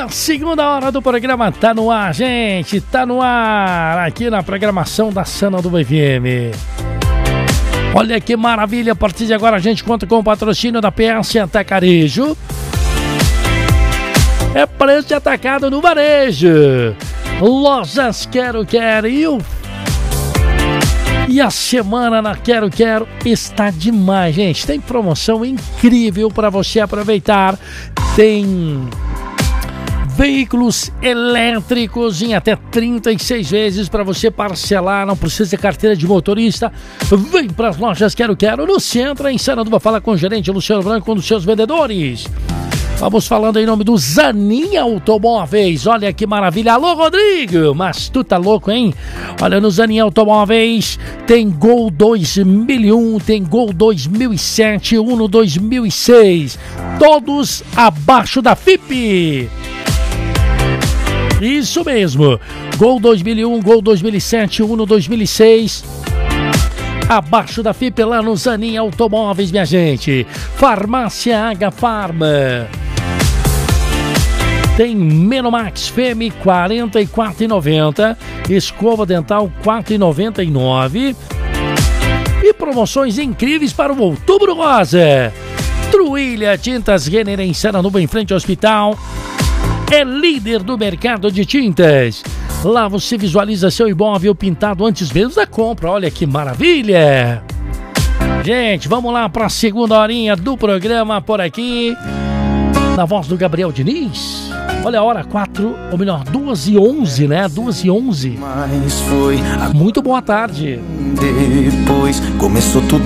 a segunda hora do programa tá no ar, gente. Tá no ar aqui na programação da Sananduva FM. Olha que maravilha, a partir de agora a gente conta com o patrocínio da PS Atacarejo. É preço de atacado no varejo. Lojas Quero e a semana na Quero está demais, gente. Tem promoção incrível para você aproveitar. Tem veículos elétricos em até 36 vezes para você parcelar, não precisa de carteira de motorista. Vem para as lojas Quero no centro, em Sananduva. Fala com o gerente Luciano Branco, um dos seus vendedores. Vamos falando em nome do Zanin Automóveis. Olha que maravilha. Alô, Rodrigo, mas tu tá louco, hein? Olha, no Zanin Automóveis tem Gol 2001, tem Gol 2007, Uno 2006. Todos abaixo da FIP. Isso mesmo. Gol 2001, Gol 2007, Uno 2006. Abaixo da FIP lá no Zanin Automóveis, minha gente. Farmácia H Farma. Tem Menomax Femme R$ 44,90. Escova dental R$ 4,99. E promoções incríveis para o Outubro Rosa. Truilha Tintas Renner em Sananduva, em frente ao hospital. É líder do mercado de tintas. Lá você visualiza seu imóvel pintado antes mesmo da compra. Olha que maravilha! Gente, vamos lá para a segunda horinha do programa por aqui. Na voz do Gabriel Diniz. Olha a hora, 2h11, né? 2h11. Muito boa tarde. Depois começou tudo.